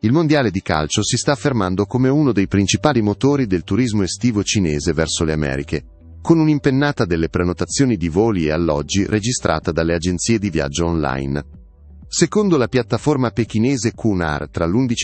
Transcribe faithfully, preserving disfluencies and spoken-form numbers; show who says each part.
Speaker 1: Il mondiale di calcio si sta affermando come uno dei principali motori del turismo estivo cinese verso le Americhe, con un'impennata delle prenotazioni di voli e alloggi registrata dalle agenzie di viaggio online. Secondo la piattaforma pechinese Qunar, tra l'undici